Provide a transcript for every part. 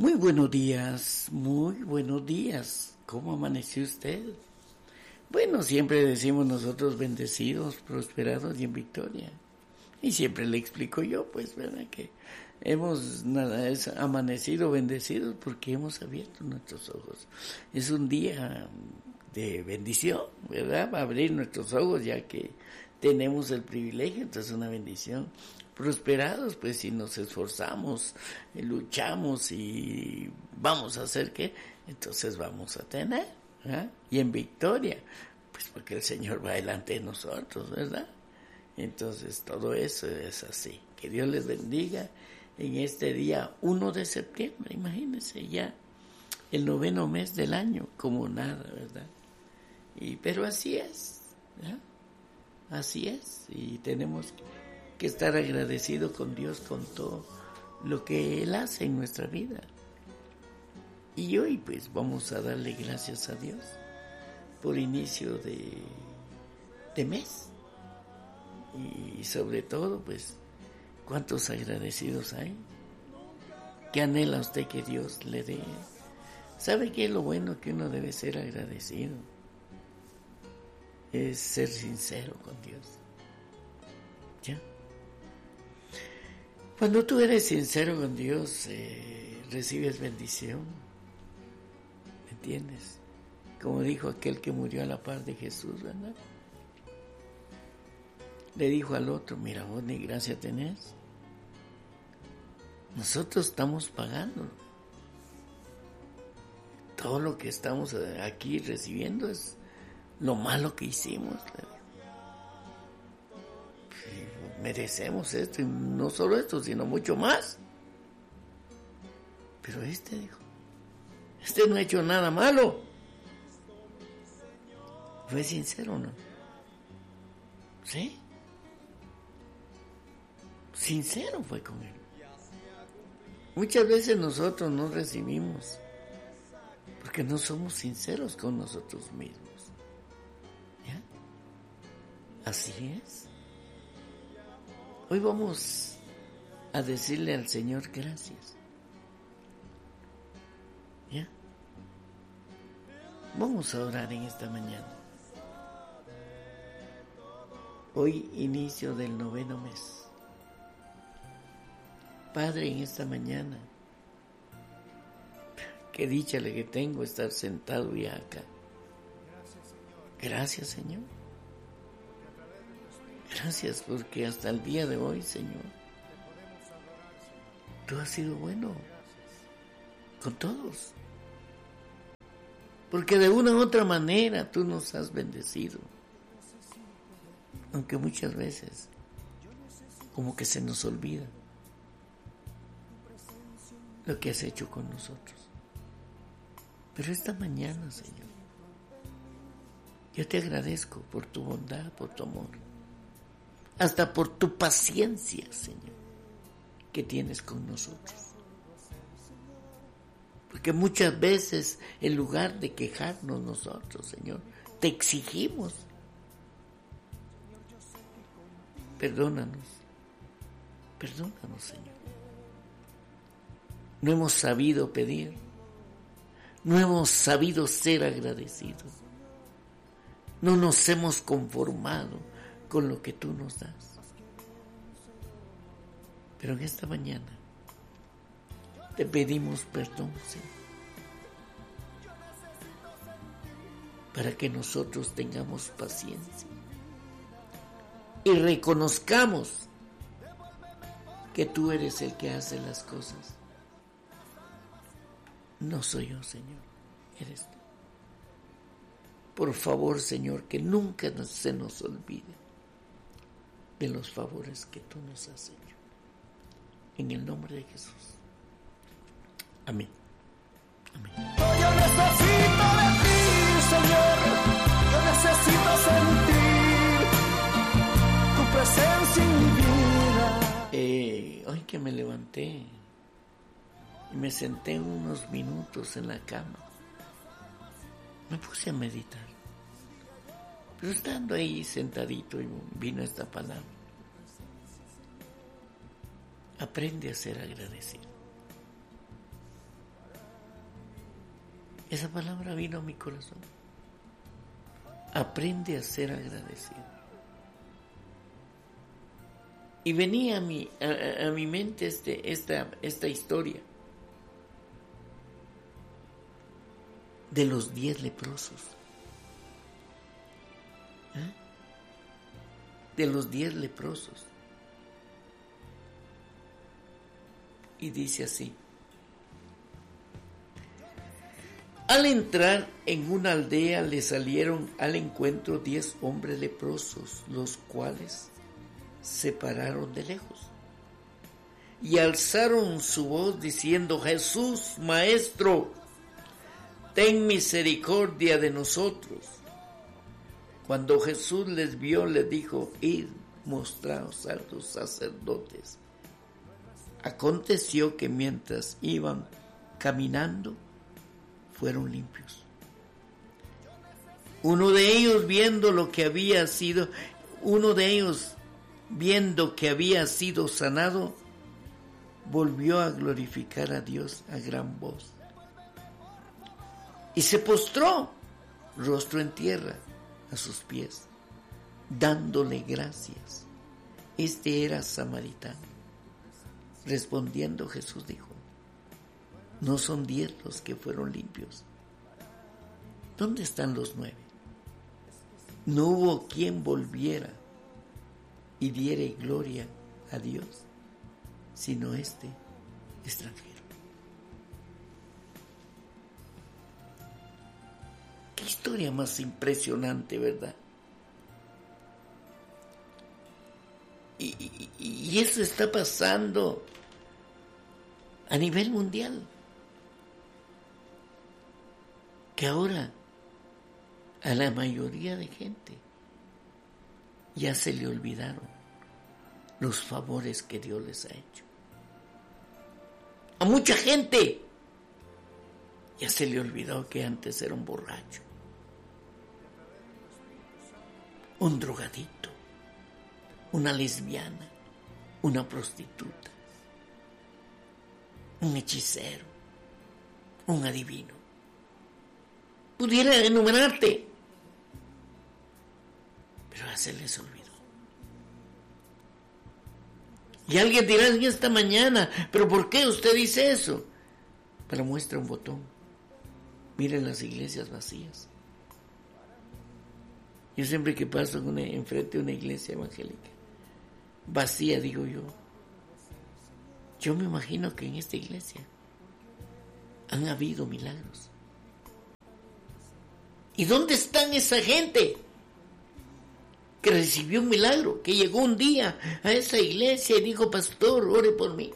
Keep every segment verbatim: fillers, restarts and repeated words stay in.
Muy buenos días, muy buenos días. ¿Cómo amaneció usted? Bueno, siempre decimos nosotros bendecidos, prosperados y en victoria. Y siempre le explico yo, pues, ¿verdad? Que hemos nada, es amanecido bendecidos porque hemos abierto nuestros ojos. Es un día de bendición, ¿verdad? Abrir nuestros ojos ya que tenemos el privilegio, entonces es una bendición. Prosperados, pues si nos esforzamos, luchamos y vamos a hacer qué, entonces vamos a tener, ¿verdad? Y en victoria, pues porque el Señor va delante de nosotros, ¿verdad? Entonces todo eso es así. Que Dios les bendiga en este día uno de septiembre, imagínense ya el noveno mes del año, como nada, ¿verdad? Y pero así es, ¿verdad? Así es, y tenemos que estar agradecidos con Dios con todo lo que Él hace en nuestra vida. Y hoy pues vamos a darle gracias a Dios por inicio de, de mes. Y sobre todo pues cuántos agradecidos hay. ¿Qué anhela usted que Dios le dé? ¿Sabe qué es lo bueno que uno debe ser agradecido? Es ser sincero con Dios. ¿Ya? Cuando tú eres sincero con Dios, eh, recibes bendición. ¿Me entiendes? Como dijo aquel que murió a la par de Jesús, ¿verdad? Le dijo al otro, mira vos ni gracia tenés. Nosotros estamos pagando. Todo lo que estamos aquí recibiendo es lo malo que hicimos. Merecemos esto, y no solo esto, sino mucho más. Pero este dijo, este no ha hecho nada malo. ¿Fue sincero o no? ¿Sí? Sincero fue con él. Muchas veces nosotros no recibimos porque no somos sinceros con nosotros mismos. ¿Ya? Así es. Hoy vamos a decirle al Señor gracias. ¿Ya? Vamos a orar en esta mañana. Hoy inicio del noveno mes. Padre, en esta mañana, qué dicha la que tengo estar sentado ya acá. Gracias, Señor. Gracias porque hasta el día de hoy, Señor, tú has sido bueno con todos. Porque de una u otra manera tú nos has bendecido. Aunque muchas veces como que se nos olvida lo que has hecho con nosotros. Pero esta mañana, Señor, yo te agradezco por tu bondad, por tu amor. Hasta por tu paciencia, Señor, que tienes con nosotros. Porque muchas veces, en lugar de quejarnos nosotros, Señor, te exigimos. Perdónanos, perdónanos, Señor. No hemos sabido pedir, no hemos sabido ser agradecidos, no nos hemos conformado con lo que tú nos das. Pero en esta mañana te pedimos perdón, Señor, para que nosotros tengamos paciencia y reconozcamos que tú eres el que hace las cosas. No soy yo, Señor, eres tú. Por favor, Señor, que nunca se nos olvide de los favores que tú nos has hecho. En el nombre de Jesús. Amén. Amén. Yo necesito de ti, Señor. Yo necesito sentir tu presencia en mi vida. Eh, hoy que me levanté y me senté unos minutos en la cama, me puse a meditar. Pero estando ahí sentadito vino esta palabra. Aprende a ser agradecido. esa palabra vino a mi corazón. Aprende a ser agradecido. Y venía a mi, a, a mi mente este, esta, esta historia de los diez leprosos. ¿Eh? De los diez leprosos. Y dice así: al entrar en una aldea le salieron al encuentro diez hombres leprosos, los cuales se pararon de lejos y alzaron su voz diciendo: Jesús, Maestro, ten misericordia de nosotros. Cuando Jesús les vio, les dijo: id, mostraos a los sacerdotes. Aconteció que mientras iban caminando, fueron limpios. Uno de ellos viendo lo que había sido, uno de ellos viendo que había sido sanado, volvió a glorificar a Dios a gran voz. Y se postró, rostro en tierra, a sus pies, dándole gracias. Este era samaritano. Respondiendo Jesús dijo: ¿no son diez los que fueron limpios? ¿Dónde están los nueve? No hubo quien volviera y diere gloria a Dios, sino este extranjero. Qué historia más impresionante, ¿verdad? Y, y, y eso está pasando a nivel mundial, que ahora a la mayoría de gente ya se le olvidaron los favores que Dios les ha hecho. A mucha gente ya se le olvidó que antes era un borracho, un drogadicto, una lesbiana, una prostituta, un hechicero, un adivino. Pudiera enumerarte, pero ya se les olvidó. Y alguien dirá en esta mañana: ¿pero por qué usted dice eso? Pero muestra un botón. Miren las iglesias vacías. Yo siempre que paso en una, enfrente de una iglesia evangélica vacía, digo yo, yo me imagino que en esta iglesia han habido milagros. ¿Y dónde están esa gente que recibió un milagro, que llegó un día a esa iglesia y dijo: pastor, ore por mí?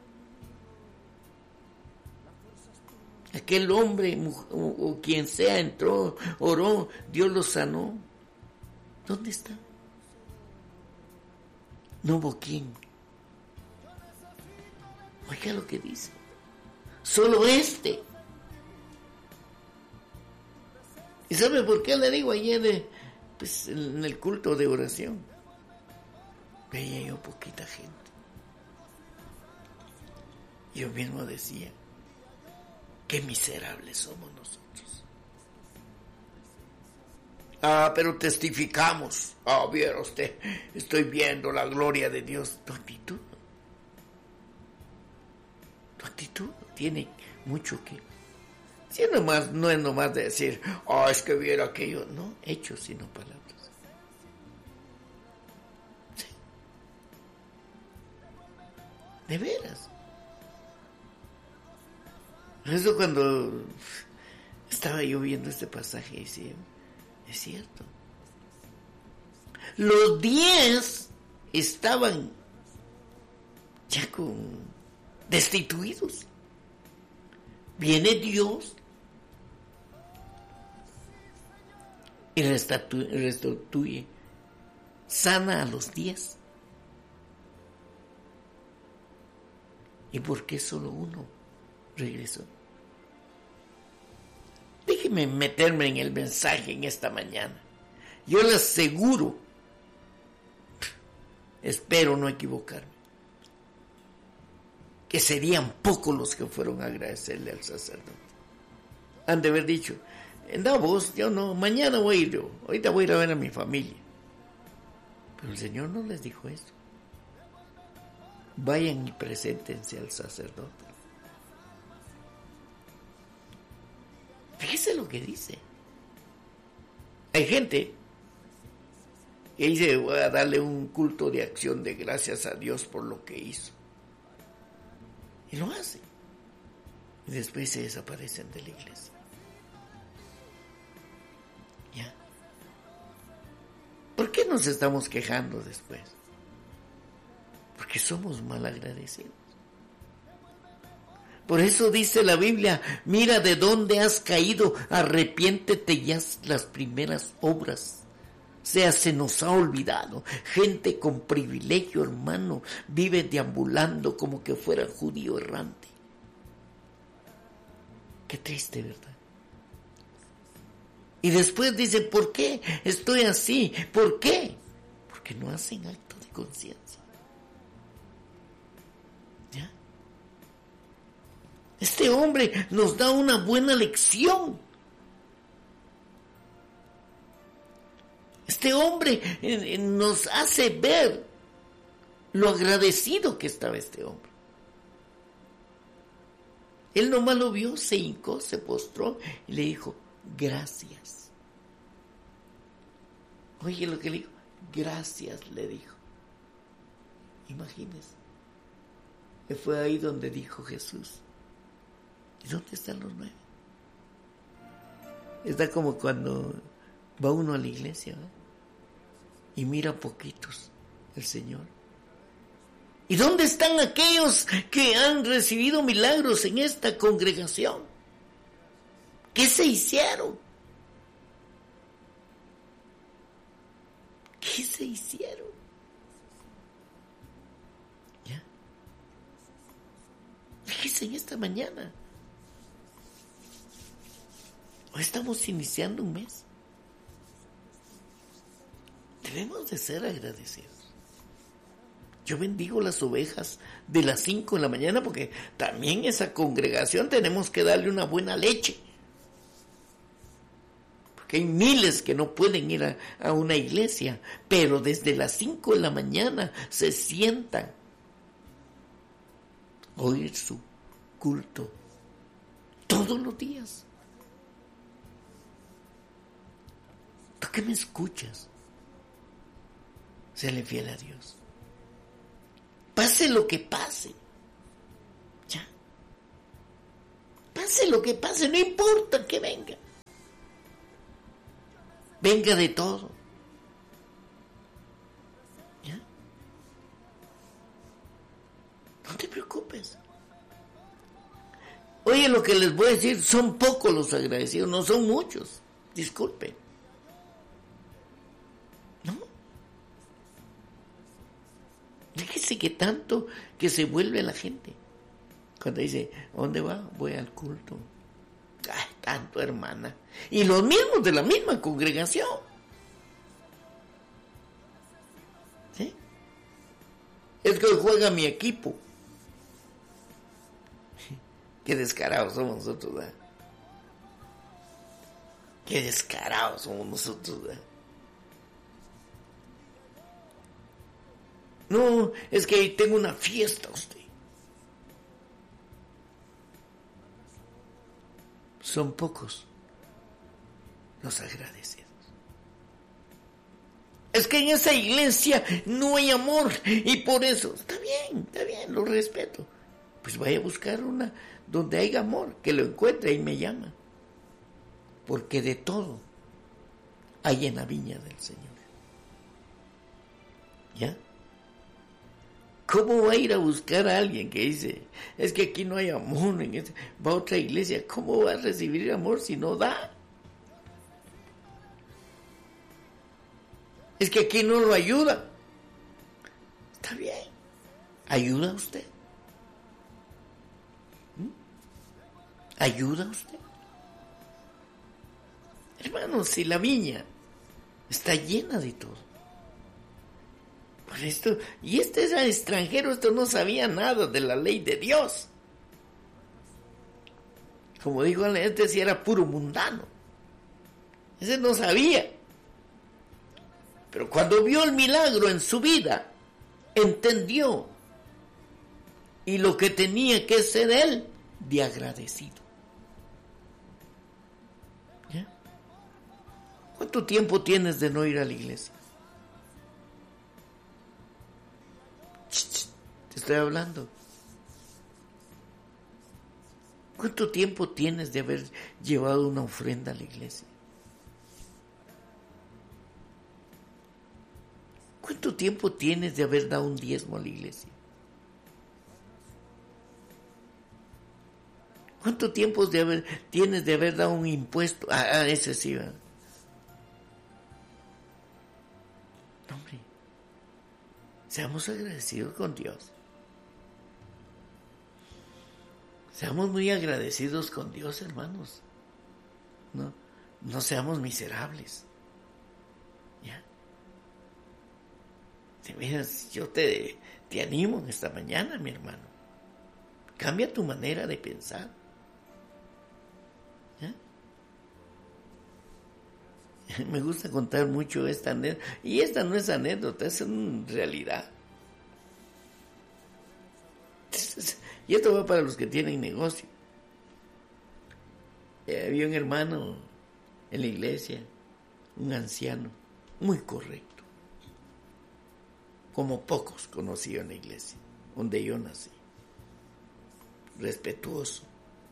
Aquel hombre o, o quien sea entró, oró, Dios lo sanó. ¿Dónde está? No hubo quien. Oiga lo que dice. Solo este. ¿Y sabe por qué le digo ayer de, pues, en el culto de oración? Veía yo poquita gente. Yo mismo decía: qué miserables somos nosotros. Ah, pero testificamos. Ah, viera usted, estoy viendo la gloria de Dios. Tu actitud. Tu actitud tiene mucho que... Si nomás, no es nomás de decir: ah, es que viera aquello. No, hechos sino palabras. Sí. De veras. Eso cuando estaba yo viendo este pasaje, decía: es cierto. Los diez estaban ya con destituidos. Viene Dios y restituye, restituye, sana a los diez. ¿Y por qué solo uno regresó? Déjeme meterme en el mensaje en esta mañana. Yo le aseguro, espero no equivocarme, que serían pocos los que fueron a agradecerle al sacerdote. han de haber dicho, no vos, yo no, mañana voy a ir yo, ahorita voy a ir a ver a mi familia. Pero el Señor no les dijo eso. Vayan y preséntense al sacerdote. Fíjese lo que dice. Hay gente que dice, voy a darle un culto de acción de gracias a Dios por lo que hizo. Y lo hace. Y después se desaparecen de la iglesia. ¿Ya? ¿Por qué nos estamos quejando después? Porque somos mal agradecidos. Por eso dice la Biblia, mira de dónde has caído, arrepiéntete y haz las primeras obras. O sea, se nos ha olvidado. Gente con privilegio, hermano, vive deambulando como que fuera judío errante. Qué triste, ¿verdad? Y después dice, ¿por qué estoy así? ¿Por qué? Porque no hacen acto de conciencia. ¿Ya? Este hombre nos da una buena lección. Este hombre eh, nos hace ver lo agradecido que estaba este hombre. Él nomás lo vio, se hincó, se postró y le dijo, gracias. Oye lo que le dijo, gracias le dijo. Imagínense. Y fue ahí donde dijo Jesús, ¿y dónde están los nueve? Está como cuando va uno a la iglesia, ¿verdad? Y mira poquitos el Señor. ¿Y dónde están aquellos que han recibido milagros en esta congregación? ¿Qué se hicieron? ¿Qué se hicieron? ¿Ya? Fíjense en esta mañana. Hoy estamos iniciando un mes. Debemos de ser agradecidos. Yo bendigo las ovejas de las cinco de la mañana porque también esa congregación tenemos que darle una buena leche. Porque hay miles que no pueden ir a, a una iglesia, pero desde las cinco de la mañana se sientan a oír su culto todos los días. ¿Tú qué me escuchas? Séle fiel a Dios. Pase lo que pase. Ya. Pase lo que pase, no importa que venga. Venga de todo. ¿Ya? No te preocupes. Oye, lo que les voy a decir, son pocos los agradecidos, no son muchos. Disculpen. Fíjese que tanto que se vuelve la gente. Cuando dice, ¿a dónde va? Voy al culto. Ay, tanto, hermana. Y los mismos de la misma congregación. ¿Sí? Es que hoy juega mi equipo. Qué descarados somos nosotros, ¿verdad? Qué descarados somos nosotros, ¿verdad? No, es que tengo una fiesta usted. Son pocos los agradecidos. Es que en esa iglesia no hay amor y por eso, está bien, está bien, lo respeto. Pues vaya a buscar una donde haya amor, que lo encuentre y me llama. Porque de todo hay en la viña del Señor. ¿Ya? ¿Cómo va a ir a buscar a alguien que dice, es que aquí no hay amor, en este, va a otra iglesia? ¿Cómo va a recibir amor si no da? Es que aquí no lo ayuda. Está bien. ¿Ayuda a usted? ¿Mm? ¿Ayuda a usted? Hermanos, si la viña está llena de todo. Por esto, y este era extranjero, esto no sabía nada de la ley de Dios. Como dijo él, este sí era puro mundano. Ese no sabía. Pero cuando vio el milagro en su vida, entendió. Y lo que tenía que ser él, de agradecido. ¿Ya? ¿Cuánto tiempo tienes de no ir a la iglesia? Te estoy hablando. ¿Cuánto tiempo tienes de haber llevado una ofrenda a la iglesia? ¿Cuánto tiempo tienes de haber dado un diezmo a la iglesia? ¿Cuánto tiempo de haber, tienes de haber dado un impuesto? Ah, ah ese sí, ¿verdad? Hombre, seamos agradecidos con Dios. Seamos muy agradecidos con Dios, hermanos. No, no seamos miserables. ¿Ya? De veras, yo te, te animo en esta mañana, mi hermano. Cambia tu manera de pensar. ¿Ya? Me gusta contar mucho esta anécdota. Y esta no es anécdota, es una realidad. Y esto va para los que tienen negocio. Eh, había un hermano en la iglesia, un anciano, muy correcto, como pocos conocí en la iglesia, donde yo nací, respetuoso.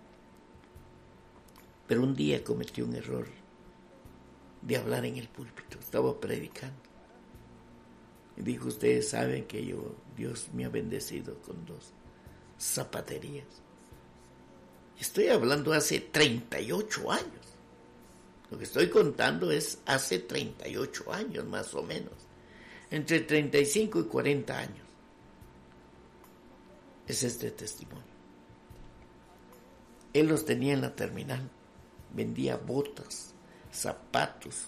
Pero un día cometió un error de hablar en el púlpito, estaba predicando. Y dijo, ustedes saben que yo, Dios me ha bendecido con dos zapaterías. Estoy hablando hace treinta y ocho años. Lo que estoy contando es hace treinta y ocho años más o menos. Entre treinta y cinco y cuarenta años. Es este testimonio. Él los tenía en la terminal. Vendía botas, zapatos.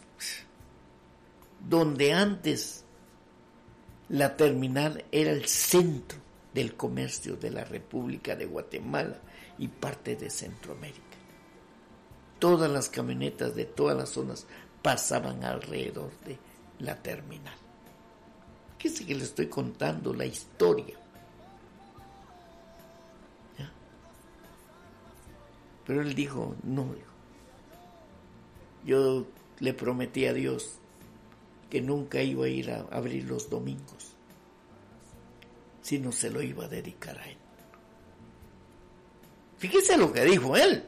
Donde antes la terminal era el centro del comercio de la República de Guatemala y parte de Centroamérica. Todas las camionetas de todas las zonas pasaban alrededor de la terminal. ¿Qué es que le estoy contando? La historia. ¿Ya? Pero él dijo, no, hijo. Yo le prometí a Dios que nunca iba a ir a abrir los domingos, sino se lo iba a dedicar a él. Fíjese lo que dijo él.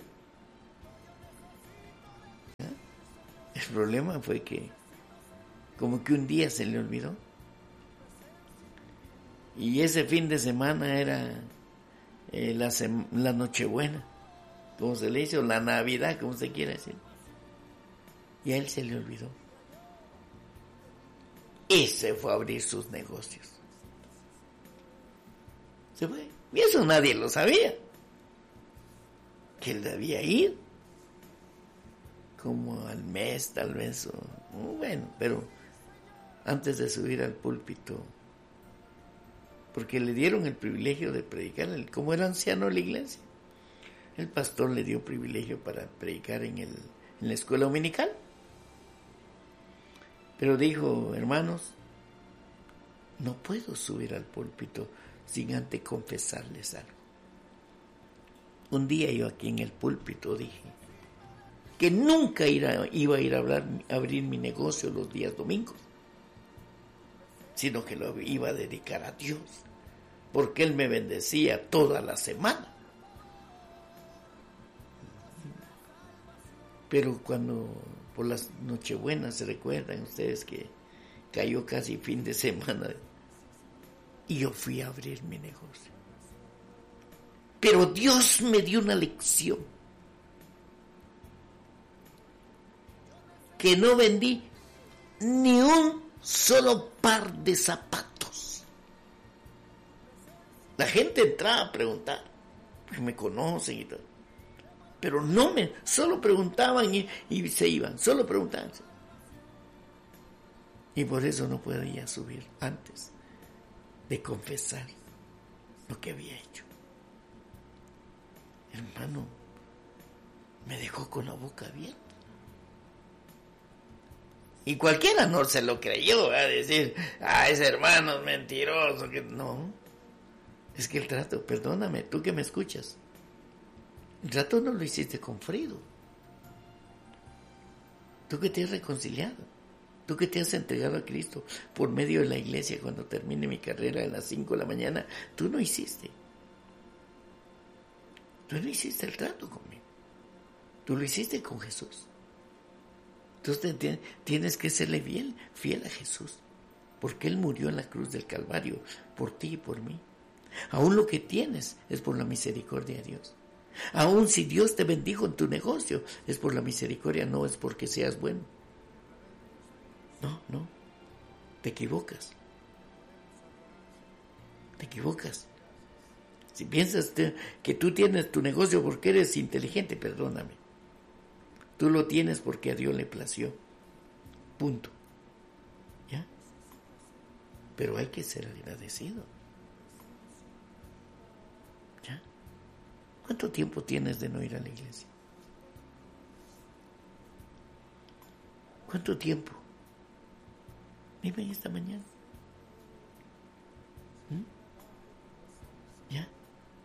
¿Ya? El problema fue que como que un día se le olvidó. Y ese fin de semana era eh, la, sem- la Nochebuena, como se le dice, o la Navidad, como se quiera decir. Y a él se le olvidó. Y se fue a abrir sus negocios. Se fue. Y eso nadie lo sabía. Que él debía ir. Como al mes, tal vez. O, bueno, pero antes de subir al púlpito. Porque le dieron el privilegio de predicar. Como era anciano de la iglesia, el pastor le dio privilegio para predicar en, el, en la escuela dominical. Pero dijo, hermanos, no puedo subir al púlpito sin antes confesarles algo. Un día yo aquí en el púlpito dije que nunca iba, iba a ir a, hablar, a abrir mi negocio los días domingos, sino que lo iba a dedicar a Dios, porque Él me bendecía toda la semana. Pero cuando por las Nochebuenas, se recuerdan ustedes que cayó casi fin de semana y yo fui a abrir mi negocio. Pero Dios me dio una lección, que no vendí ni un solo par de zapatos. La gente entraba a preguntar, porque me conocen y todo. Pero no me, solo preguntaban y, y se iban, solo preguntaban. Y por eso no podía subir antes de confesar lo que había hecho. Hermano, me dejó con la boca abierta. Y cualquiera no se lo creyó, a decir, ah, ese hermano es mentiroso. Que... No, es que el trato, perdóname, tú que me escuchas, el trato no lo hiciste con Frido. Tú que te has reconciliado, tú que te has entregado a Cristo por medio de la iglesia cuando termine mi carrera a las cinco de la mañana, tú no hiciste. Tú no hiciste el trato conmigo. Tú lo hiciste con Jesús. Entonces tienes que serle fiel, fiel a Jesús, porque Él murió en la cruz del Calvario por ti y por mí. Aún lo que tienes es por la misericordia de Dios. Aún si Dios te bendijo en tu negocio, es por la misericordia, no es porque seas bueno. No, no, te equivocas. Te equivocas. Si piensas que tú tienes tu negocio porque eres inteligente, perdóname. Tú lo tienes porque a Dios le plació. Punto. ¿Ya? Pero hay que ser agradecido. ¿Ya? ¿Cuánto tiempo tienes de no ir a la iglesia? ¿Cuánto tiempo? Dime esta mañana. ¿Mm? ¿Ya?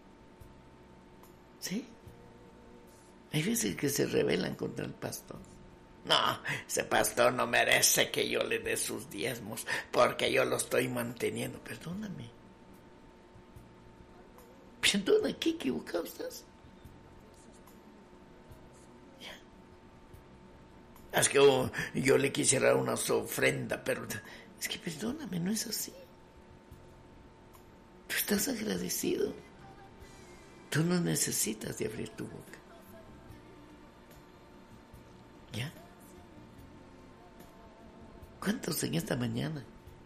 ¿Sí? Hay veces que se rebelan contra el pastor. No, ese pastor no merece que yo le dé sus diezmos porque yo lo estoy manteniendo. Perdóname. Perdona, ¿qué equivocado estás? Ya. Es que oh, yo le quisiera dar una ofrenda, pero es que perdóname, no es así. Tú estás agradecido. Tú no necesitas de abrir tu boca. ¿Ya? ¿Cuántos en esta mañana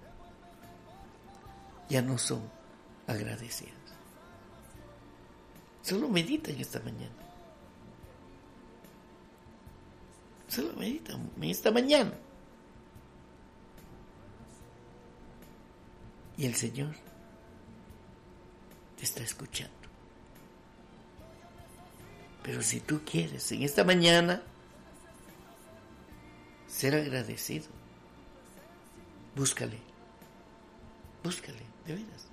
ya no son agradecidos? Solo meditan esta mañana. Solo meditan esta mañana. Y el Señor te está escuchando. Pero si tú quieres en esta mañana ser agradecido, búscale, búscale, de veras.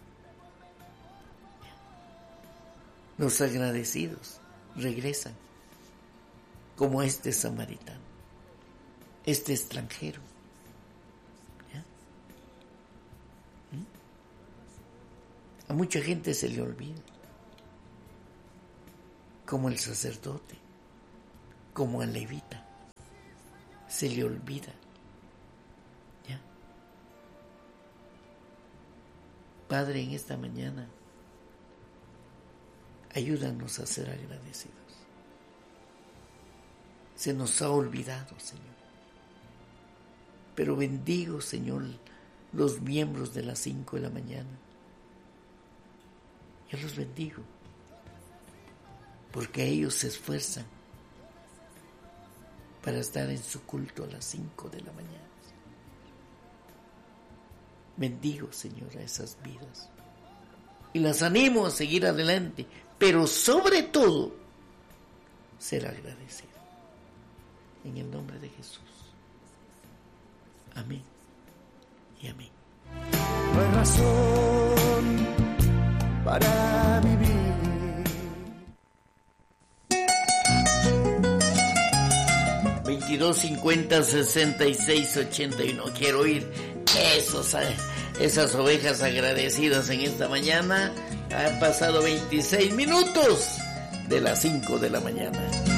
Los agradecidos regresan como este samaritano, este extranjero. ¿Ya? ¿Mm? A mucha gente se le olvida, como el sacerdote, como el levita. Se le olvida. ¿Ya? Padre, en esta mañana, ayúdanos a ser agradecidos. Se nos ha olvidado, Señor. Pero bendigo, Señor, los miembros de las cinco de la mañana. Yo los bendigo, porque ellos se esfuerzan para estar en su culto a las cinco de la mañana. Bendigo, Señor, a esas vidas y las animo a seguir adelante, pero sobre todo ser agradecido. En el nombre de Jesús. Amén y amén. No hay razón para vivir. veintidós cincuenta sesenta y seis ochenta y uno. Quiero oír esos, esas ovejas agradecidas en esta mañana. Han pasado veintiséis minutos de las cinco de la mañana.